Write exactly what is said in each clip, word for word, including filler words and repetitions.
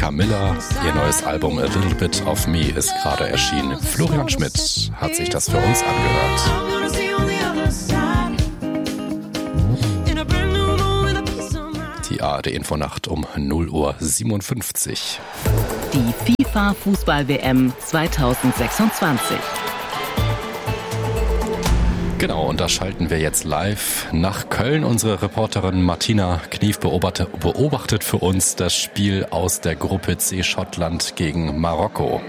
Camilla. Ihr neues Album A Little Bit of Me ist gerade erschienen. Florian Schmidt hat sich das für uns angehört. Die A R D-Infonacht um null Uhr siebenundfünfzig. Die FIFA-Fußball-W M zweitausendsechsundzwanzig. Genau, und da schalten wir jetzt live nach Köln. Unsere Reporterin Martina Knief beobachtet, beobachtet für uns das Spiel aus der Gruppe C Schottland gegen Marokko.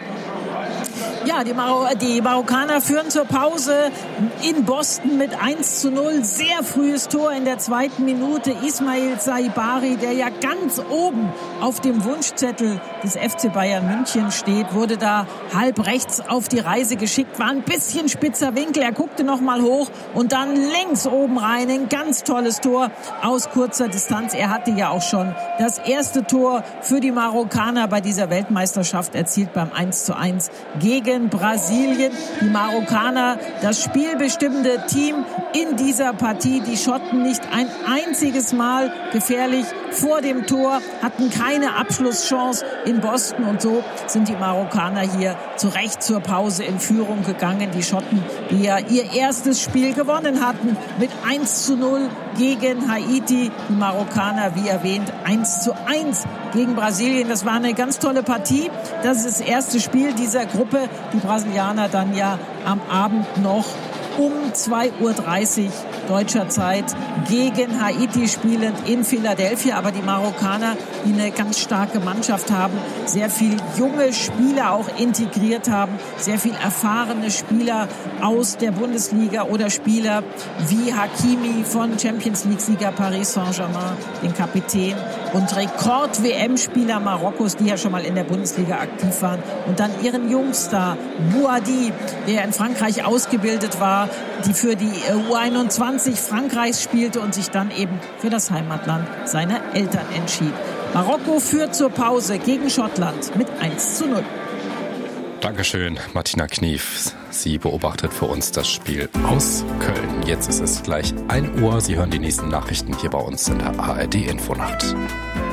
Ja, die, Mar- die Marokkaner führen zur Pause in Boston mit eins zu null. Sehr frühes Tor in der zweiten Minute. Ismail Saibari, der ja ganz oben auf dem Wunschzettel des F C Bayern München steht, wurde da halb rechts auf die Reise geschickt. War ein bisschen spitzer Winkel. Er guckte noch mal hoch und dann links oben rein. Ein ganz tolles Tor aus kurzer Distanz. Er hatte ja auch schon das erste Tor für die Marokkaner bei dieser Weltmeisterschaft erzielt beim eins zu eins gegen Brasilien. Die Marokkaner, das spielbestimmende Team in dieser Partie. Die Schotten nicht ein einziges Mal gefährlich vor dem Tor, hatten keine Abschlusschance in Boston und so sind die Marokkaner hier zu Recht zur Pause in Führung gegangen. Die Schotten, die ja ihr erstes Spiel gewonnen hatten mit eins zu null gegen Haiti. Die Marokkaner, wie erwähnt, eins zu eins gegen Brasilien. Das war eine ganz tolle Partie. Das ist das erste Spiel dieser Gruppe. Die Brasilianer dann ja am Abend noch um zwei Uhr dreißig deutscher Zeit gegen Haiti spielend in Philadelphia. Aber die Marokkaner, die eine ganz starke Mannschaft haben, sehr viel junge Spieler auch integriert haben, sehr viel erfahrene Spieler aus der Bundesliga oder Spieler wie Hakimi von Champions-League-Sieger Paris Saint-Germain, den Kapitän, und Rekord-W M-Spieler Marokkos, die ja schon mal in der Bundesliga aktiv waren, und dann ihren Jungstar Bouhaddi, der in Frankreich ausgebildet war, die für die U einundzwanzig Frankreichs spielte und sich dann eben für das Heimatland seiner Eltern entschied. Marokko führt zur Pause gegen Schottland mit eins zu null. Dankeschön, Martina Knief. Sie beobachtet für uns das Spiel aus Köln. Jetzt ist es gleich ein Uhr. Sie hören die nächsten Nachrichten hier bei uns in der A R D-Infonacht.